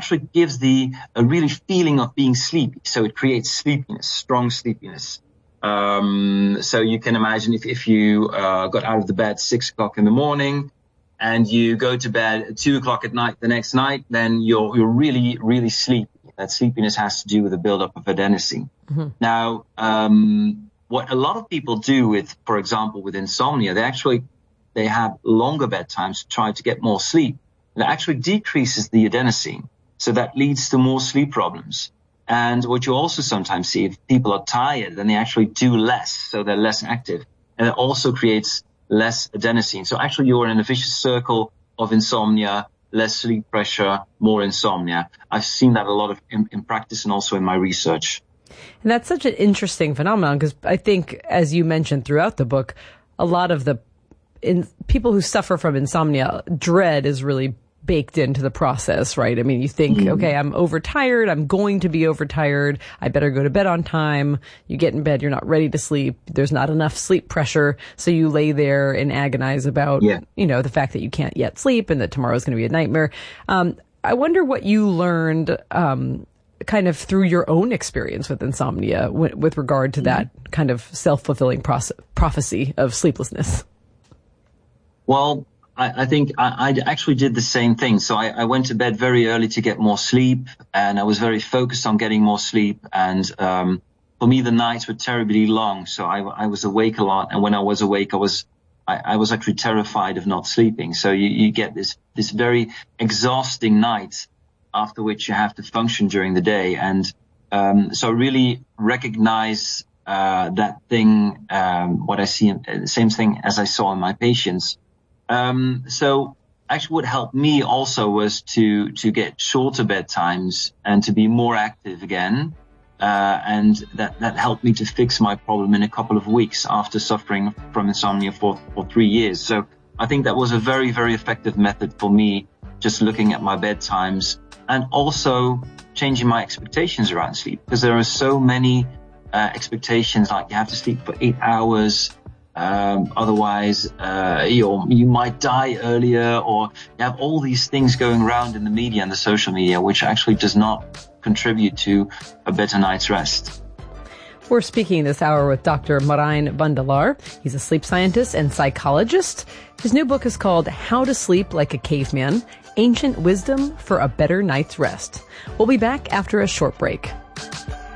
actually gives a really feeling of being sleepy. So it creates sleepiness, strong sleepiness. So you can imagine if you got out of the bed 6 o'clock in the morning and you go to bed at 2 o'clock at night the next night, then you're really, really sleepy. That sleepiness has to do with the buildup of adenosine. Mm-hmm. Now, what a lot of people do for example, with insomnia, they have longer bedtimes to try to get more sleep. It actually decreases the adenosine. So that leads to more sleep problems. And what you also sometimes see, if people are tired, then they actually do less. So they're less active. And it also creates less adenosine. So actually you're in a vicious circle of insomnia, less sleep pressure, more insomnia. I've seen that a lot in practice and also in my research. And that's such an interesting phenomenon because I think, as you mentioned throughout the book, a lot of people who suffer from insomnia, dread is really baked into the process, right? I mean, you think, okay, I'm overtired. I'm going to be overtired. I better go to bed on time. You get in bed. You're not ready to sleep. There's not enough sleep pressure. So you lay there and agonize about, the fact that you can't yet sleep and that tomorrow's going to be a nightmare. I wonder what you learned, kind of through your own experience with insomnia with regard to that kind of self-fulfilling prophecy of sleeplessness. Well, I think I actually did the same thing. So I went to bed very early to get more sleep, and I was very focused on getting more sleep. And for me, the nights were terribly long, so I was awake a lot. And when I was awake, I was actually terrified of not sleeping. So you get this very exhausting night after which you have to function during the day. And so I really recognize that thing, what I see, the same thing as I saw in my patients. So actually what helped me also was to get shorter bedtimes and to be more active again. And that helped me to fix my problem in a couple of weeks after suffering from insomnia for 3 years. So I think that was a very, very effective method for me, just looking at my bedtimes and also changing my expectations around sleep, because there are so many expectations, like you have to sleep for 8 hours. Otherwise, you might die earlier, or you have all these things going around in the media and the social media, which actually does not contribute to a better night's rest. We're speaking this hour with Dr. Marijn van der Laar. He's a sleep scientist and psychologist. His new book is called How to Sleep Like a Caveman, Ancient Wisdom for a Better Night's Rest. We'll be back after a short break.